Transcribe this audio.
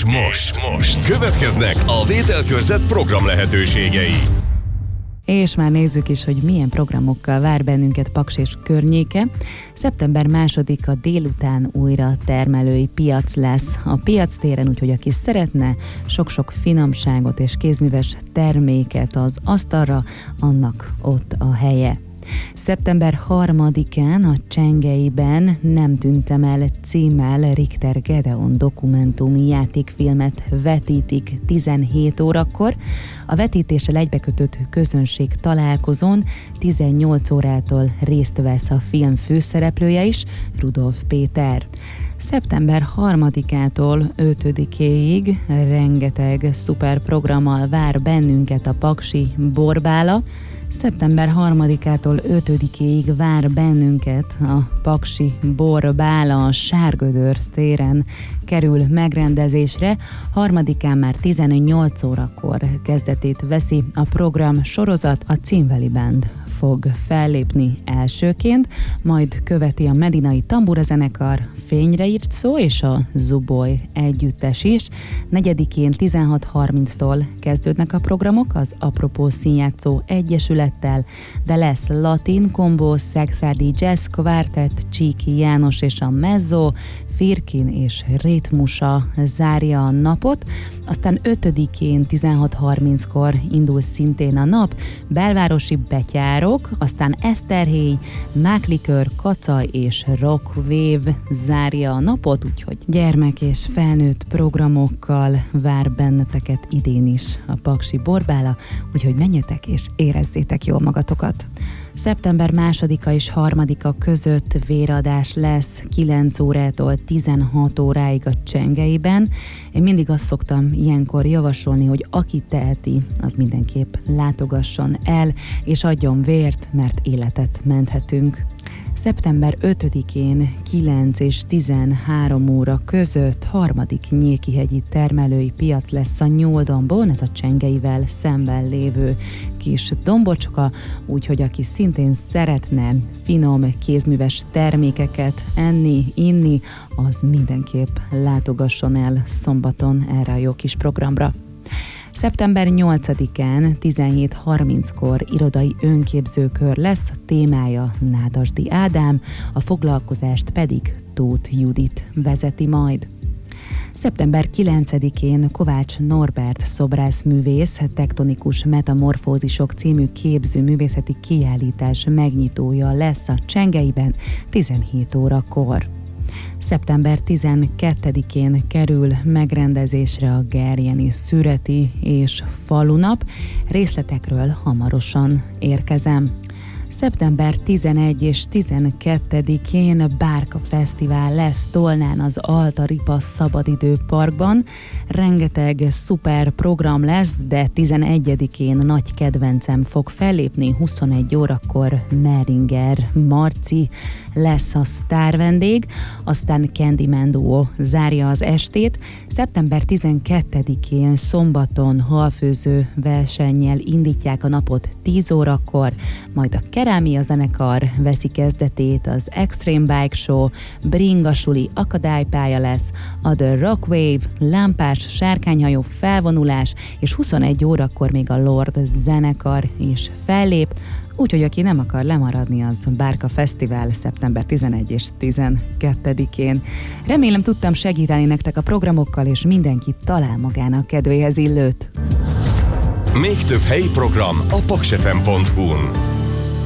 És most következnek a Vételkörzet program lehetőségei. És már nézzük is, hogy milyen programokkal vár bennünket Paks és környéke. Szeptember 2-a délután újra termelői piac lesz a piactéren, úgyhogy aki szeretne sok-sok finomságot és kézműves terméket az asztalra, annak ott a helye. Szeptember 3-án a Csengeiben Nem tűntem el címmel Richter Gedeon dokumentumi játékfilmet vetítik 17 órakor. A vetítéssel egybekötött közönség találkozón 18 órától részt vesz a film főszereplője is, Rudolf Péter. Szeptember 3-ától 5-éig rengeteg szuper programmal vár bennünket a paksi Borbála. Szeptember 3-ától 5-éig vár bennünket a paksi Borbála, a Sárgödör téren kerül megrendezésre. 3-án már 18 órakor kezdetét veszi a program sorozat, a Címveli Band fog fellépni elsőként, majd követi a Medinai Tamburazenekar, Fényre írt szó és a Zuboly együttes is. 4-én 16:30-tól kezdődnek a programok az Apropó Színjátszó Egyesülettel, de lesz Latin Combo, Szexárdi Jazz Quartet, Csíki János és a Mezzo, Firkin és Ritmusa zárja a napot, aztán 5-én 16:30-kor indul szintén a nap, belvárosi betyárok, aztán Eszterhéj, Máklikör, Kacaj és Rockvév zárja a napot, úgyhogy gyermek és felnőtt programokkal vár benneteket idén is a paksi Borbála, úgyhogy menjetek és érezzétek jól magatokat. Szeptember 2-a és 3-a között véradás lesz 9 órától 16 óráig a Csengeiben. Én mindig azt szoktam ilyenkor javasolni, hogy aki teheti, az mindenképp látogasson el, és adjon vért, mert életet menthetünk. Szeptember 5-én 9 és 13 óra között 3. Nyékihegyi termelői piac lesz a Nyoldombon, ez a Csengeivel szemben lévő kis dombocska, úgyhogy aki szintén szeretne finom kézműves termékeket enni, inni, az mindenképp látogasson el szombaton erre a jó kis programra. Szeptember 8-án 17:30-kor irodai önképzőkör lesz, témája Nádasdy Ádám, a foglalkozást pedig Tóth Judit vezeti majd. Szeptember 9-én Kovács Norbert szobrászművész Tektonikus metamorfózisok című képzőművészeti kiállítás megnyitója lesz a Csengeiben 17 órakor. Szeptember 12-én kerül megrendezésre a Gerjeni Szüreti és Falunap. Részletekről hamarosan érkezem. Szeptember 11 és 12-én Bárka Fesztivál lesz Tolnán az Alta-Ripa Szabadidőparkban. Rengeteg szuper program lesz, de 11-én nagy kedvencem fog fellépni, 21 órakor Meringer Marci lesz a sztárvendég, aztán Candyman Duo zárja az estét. Szeptember 12-én szombaton halfőző versennyel indítják a napot 10 órakor, majd a Kerámia zenekar veszi kezdetét, az Extreme Bike Show, Bringa Suli akadálypálya lesz, a The Rock Wave, lámpás sárkányhajó felvonulás, és 21 órakor még a Lord zenekar is fellép, úgyhogy aki nem akar lemaradni, az Bárka Fesztivál szeptember 11 és 12-én. Remélem tudtam segíteni nektek a programokkal, és mindenki talál magának kedvéhez illőt. Még több helyi program a paksfm.hu-n.